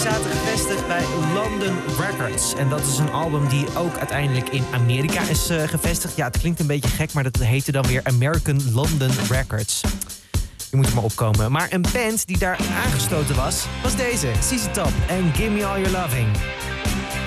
zaten gevestigd bij London Records. En dat is een album die ook uiteindelijk in Amerika is gevestigd. Ja, het klinkt een beetje gek, maar dat heette dan weer American London Records. Je moet er maar opkomen. Maar een band die daar aangestoten was deze. CC Top en Give Me All Your Loving.